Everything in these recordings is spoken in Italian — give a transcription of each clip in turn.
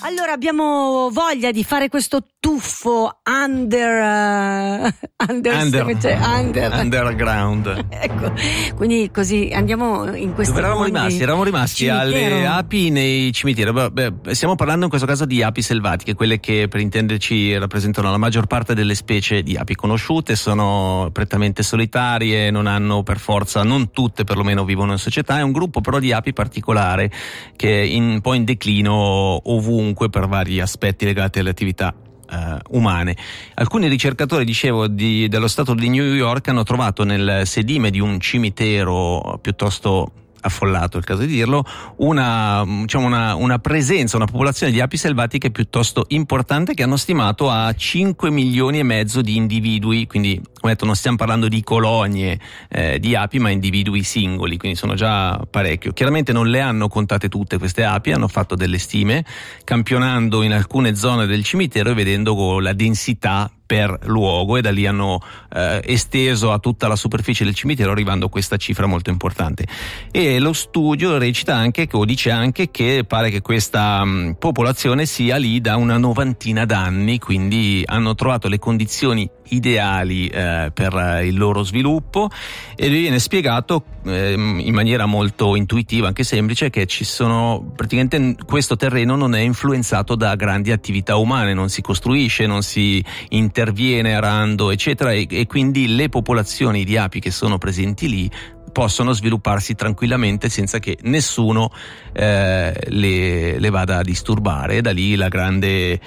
Allora abbiamo voglia di fare questo tuffo underground. Ecco, quindi così andiamo in questo. Dove eravamo rimasti alle api nei cimiteri. Stiamo parlando in questo caso di api selvatiche, quelle che per intenderci rappresentano la maggior parte delle specie di api conosciute, sono prettamente solitarie, non hanno per forza, non tutte perlomeno vivono in società, è un gruppo però di api particolare che è un po' in declino ovunque per vari aspetti legati alle attività umane. Alcuni ricercatori, dicevo, dello stato di New York hanno trovato nel sedime di un cimitero piuttosto affollato, è il caso di dirlo, una presenza, una popolazione di api selvatiche piuttosto importante, che hanno stimato a 5 milioni e mezzo di individui, quindi come detto non stiamo parlando di colonie di api, ma individui singoli, quindi sono già parecchio. Chiaramente non le hanno contate tutte queste api, hanno fatto delle stime campionando in alcune zone del cimitero e vedendo la densità per luogo, e da lì hanno esteso a tutta la superficie del cimitero, arrivando a questa cifra molto importante. E lo studio recita anche, o dice anche, che pare che questa popolazione sia lì da una novantina d'anni, quindi hanno trovato le condizioni ideali per il loro sviluppo, e viene spiegato in maniera molto intuitiva, anche semplice, che ci sono praticamente questo terreno non è influenzato da grandi attività umane, non si costruisce, non si interviene arando eccetera, e quindi le popolazioni di api che sono presenti lì possono svilupparsi tranquillamente senza che nessuno le vada a disturbare, e da lì la grande,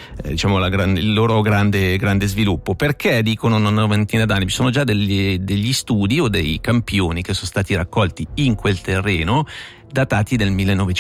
il loro grande sviluppo. Perché dicono una novantina d'anni? Ci sono già degli studi o dei campioni che sono stati raccolti in quel terreno, datati del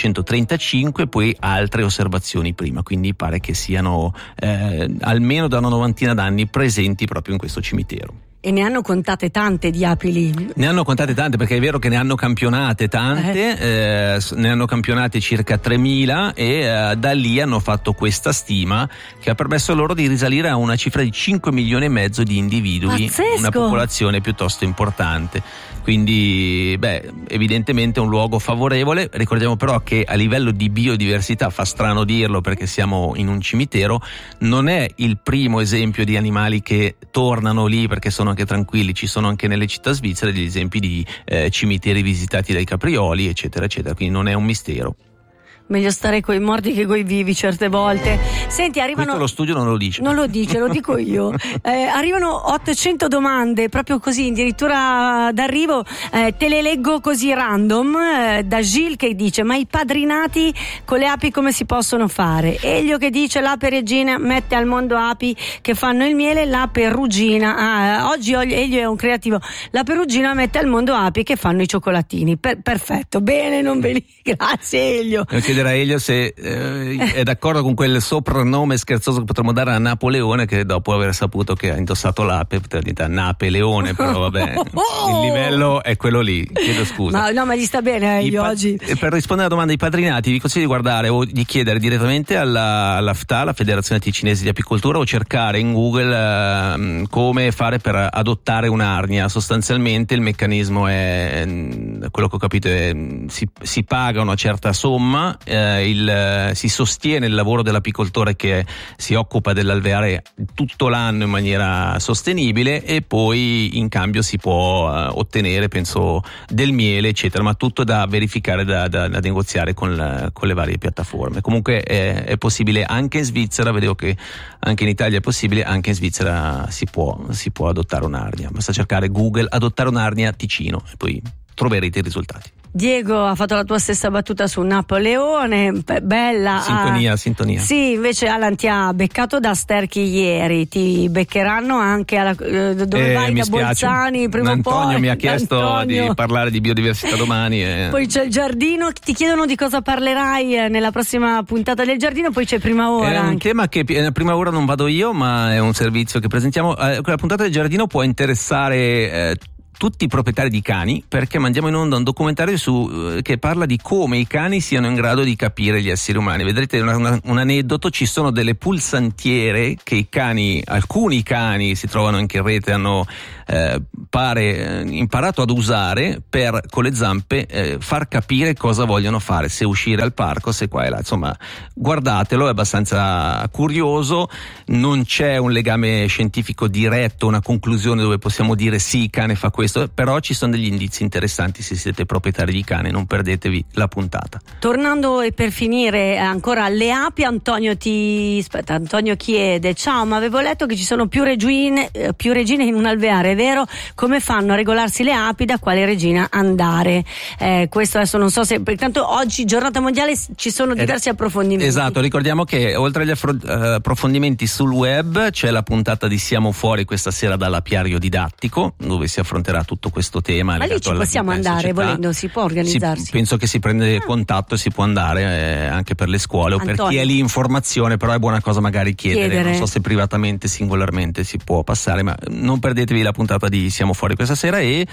1935, poi altre osservazioni prima, quindi pare che siano almeno da una novantina d'anni presenti proprio in questo cimitero. E ne hanno contate tante di api lì? Ne hanno contate tante, perché è vero che ne hanno campionate tante, ne hanno campionate circa 3.000, e da lì hanno fatto questa stima che ha permesso loro di risalire a una cifra di 5 milioni e mezzo di individui. Pazzesco! Una popolazione piuttosto importante. Quindi evidentemente un luogo favorevole. Ricordiamo però che a livello di biodiversità, fa strano dirlo perché siamo in un cimitero, non è il primo esempio di animali che tornano lì perché sono anche tranquilli. Ci sono anche nelle città svizzere degli esempi di cimiteri visitati dai caprioli eccetera eccetera, quindi non è un mistero. Meglio stare coi morti che coi vivi certe volte. Senti, arrivano. Questo lo studio non lo dice. Non lo dice, lo dico io. Arrivano 800 domande, proprio così, addirittura d'arrivo. Te le leggo così random. Da Gilles che dice: ma i padrinati con le api come si possono fare? Elio che dice: l'ape regina mette al mondo api che fanno il miele, l'ape ruggina. Oggi Elio è un creativo. L'ape ruggina mette al mondo api che fanno i cioccolatini. Perfetto, bene, non ve li. Grazie Elio. A Elio se è d'accordo con quel soprannome scherzoso che potremmo dare a Napoleone, che dopo aver saputo che ha indossato l'ape poteva diventare Napeleone, però vabbè, il livello è quello lì, chiedo scusa. No, ma gli sta bene Elio oggi. Per rispondere alla domanda dei padrinati, vi consiglio di guardare o di chiedere direttamente alla FTA, la Federazione Ticinese di Apicoltura, o cercare in Google come fare per adottare un'arnia. Sostanzialmente il meccanismo è, quello che ho capito, si paga una certa somma, si sostiene il lavoro dell'apicoltore che si occupa dell'alveare tutto l'anno in maniera sostenibile, e poi in cambio si può ottenere, penso, del miele eccetera, ma tutto da verificare, da negoziare con le varie piattaforme. Comunque è possibile anche in Svizzera, vedevo che anche in Italia è possibile, anche in Svizzera si può adottare un'arnia, basta cercare Google adottare un'arnia Ticino e poi troverete i risultati. Diego ha fatto la tua stessa battuta su Napoleone, bella. Sintonia. Sì, invece Alan ti ha beccato da Sterchi ieri, ti beccheranno anche dove vai da Bolzani prima o poi. Antonio mi ha chiesto di parlare di biodiversità domani. Poi c'è il giardino, ti chiedono di cosa parlerai nella prossima puntata del giardino, poi c'è Prima Ora. È un tema che nella Prima Ora non vado io, ma è un servizio che presentiamo. Quella puntata del giardino può interessare tutti proprietari di cani, perché mandiamo in onda un documentario che parla di come i cani siano in grado di capire gli esseri umani. Vedrete un aneddoto: ci sono delle pulsantiere che alcuni cani si trovano anche in rete, hanno imparato ad usare per con le zampe far capire cosa vogliono fare, se uscire al parco, se qua e là. Insomma, guardatelo, è abbastanza curioso, non c'è un legame scientifico diretto, una conclusione dove possiamo dire sì, il cane fa questo, però ci sono degli indizi interessanti se siete proprietari di cane, non perdetevi la puntata. Tornando e per finire ancora alle api, Antonio chiede: ciao, ma avevo letto che ci sono più regine in un alveare, è vero? Come fanno a regolarsi le api, da quale regina andare? Questo adesso non so se, pertanto oggi giornata mondiale ci sono diversi approfondimenti. Esatto, ricordiamo che oltre agli approfondimenti sul web c'è la puntata di Siamo Fuori questa sera dall'apiario didattico, dove si affronterà tutto questo tema. Ma lì ci possiamo andare volendo, si può organizzarsi? Penso che si prende contatto e si può andare anche per le scuole, Antonio, o per chi è lì in formazione, però è buona cosa magari chiedere. Non so se privatamente, singolarmente si può passare, ma non perdetevi la puntata di Siamo Fuori questa sera, e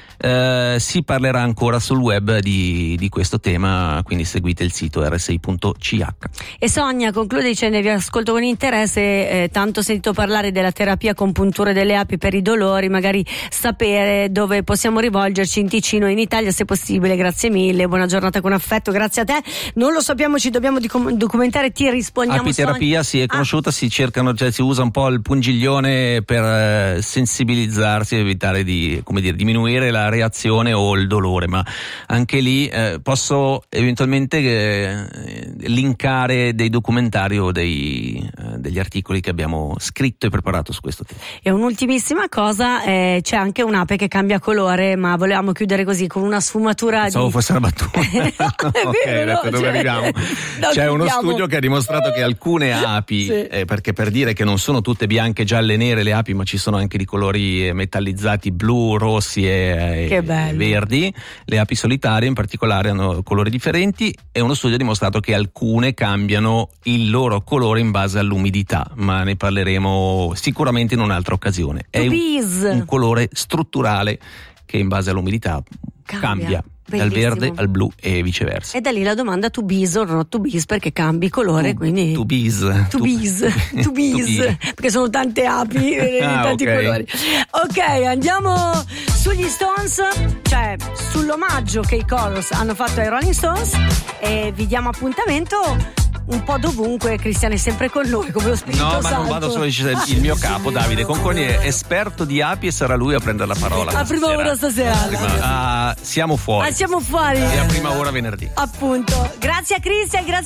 si parlerà ancora sul web di questo tema, quindi seguite il sito rsi.ch. E Sonia conclude dicendo: vi ascolto con interesse, tanto ho sentito parlare della terapia con punture delle api per i dolori, magari sapere dove possiamo rivolgerci in Ticino e in Italia se possibile. Grazie mille, buona giornata con affetto. Grazie a te, non lo sappiamo, ci dobbiamo documentare, ti rispondiamo. Apiterapia si è conosciuta, si usa un po' il pungiglione per sensibilizzarsi e evitare di diminuire la reazione o il dolore, ma anche lì posso eventualmente linkare dei documentari o degli articoli che abbiamo scritto e preparato su questo tema. E un'ultimissima cosa, c'è anche un'ape che cambia colore, ma volevamo chiudere così con una sfumatura. Pensavo fosse una battuta. Dove arriviamo? C'è uno studio che ha dimostrato che alcune api, perché per dire che non sono tutte bianche, gialle, nere le api, ma ci sono anche di colori metallizzati, blu, rossi e verdi. Le api solitarie in particolare hanno colori differenti, e uno studio ha dimostrato che alcune cambiano il loro colore in base all'umidità, ma ne parleremo sicuramente in un'altra occasione. È un colore strutturale che in base all'umidità cambia. Dal verde al blu e viceversa. E da lì la domanda: to bees or not to bees, perché cambi colore, quindi to bees, perché sono tante api di tanti colori. Ok, andiamo sugli Stones, cioè sull'omaggio che i Colors hanno fatto ai Rolling Stones, e vi diamo appuntamento un po' dovunque. Cristian è sempre con noi come lo Spirito Santo. No, ma non vado solo, il mio capo Davide Conconi è esperto di api e sarà lui a prendere la parola a prima ora stasera. Siamo fuori. Siamo fuori. E a prima ora venerdì. Appunto. Grazie a Cristian, grazie